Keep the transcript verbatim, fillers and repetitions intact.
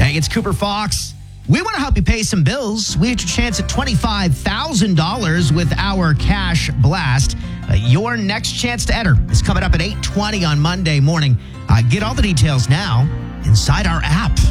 Hey, it's Cooper Fox. We want to help you pay some bills. We had your chance at twenty-five thousand dollars with our Cash Blast. Uh, your next chance to enter is coming up at eight twenty on Monday morning. Uh, get all the details now inside our app.